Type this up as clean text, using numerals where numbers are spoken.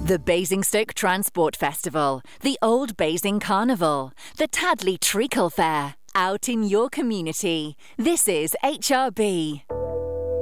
The Basingstoke Transport Festival, the Old Basing Carnival, the Tadley Treacle Fair, out in your community. This is HRB.